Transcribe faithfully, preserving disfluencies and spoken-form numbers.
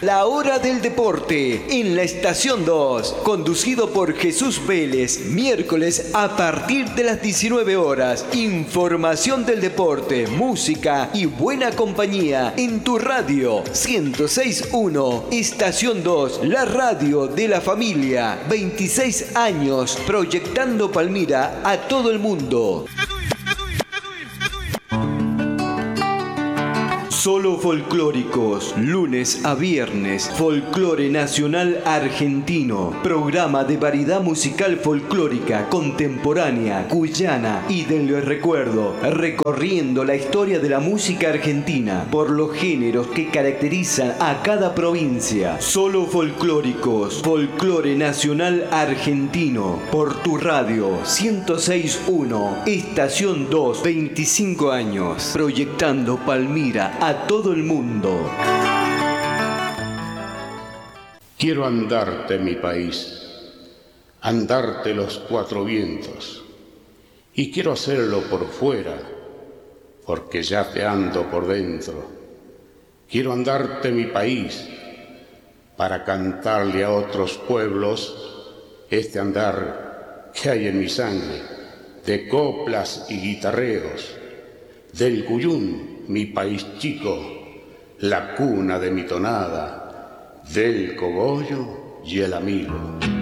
La hora del deporte en la estación dos, conducido por Jesús Vélez, miércoles a partir de las diecinueve horas. Información del deporte, música y buena compañía en tu radio ciento seis punto uno. Estación dos, la radio de la familia. veintiséis años proyectando Palmira a todo el mundo. Solo folclóricos, lunes a viernes, folclore nacional argentino, programa de variedad musical folclórica, contemporánea, cuyana y del recuerdo, recorriendo la historia de la música argentina por los géneros que caracterizan a cada provincia. Solo folclóricos, folclore nacional argentino, por tu radio ciento seis punto uno, estación dos, veinticinco años, proyectando Palmira a todo el mundo. Quiero andarte mi país, andarte los cuatro vientos, y quiero hacerlo por fuera, porque ya te ando por dentro. Quiero andarte mi país, para cantarle a otros pueblos este andar que hay en mi sangre, de coplas y guitarreos, del Cuyún, mi país chico, la cuna de mi tonada, del cogollo y el amigo.